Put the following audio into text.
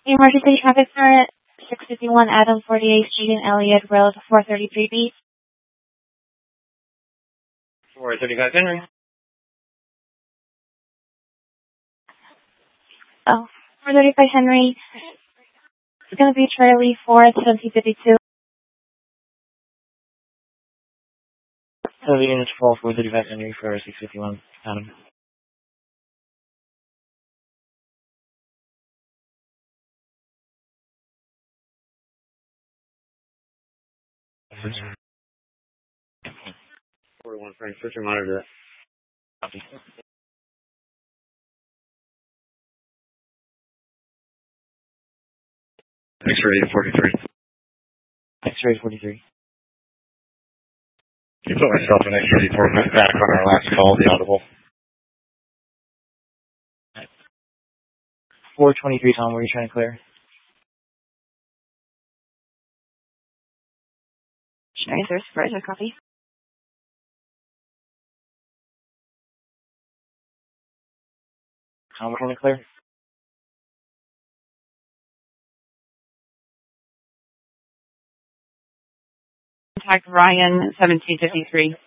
Emergency traffic center, 651 Adam 48th Street in Elliott Road, 433B. 435 Henry. Oh, 435 Henry. It's going to be Charlie 4, 1752. So the units fall 435 Henry for 651 Adam. Mm-hmm. 41 Frank, switch your monitor to that. Copy. X-ray 43. X-ray 43. You put myself in X-ray 4 back on our last call, the audible. 423, Tom, were you trying to clear? Transfer, supervisor, copy. Tom, we're trying to clear? Contact Ryan, 1753.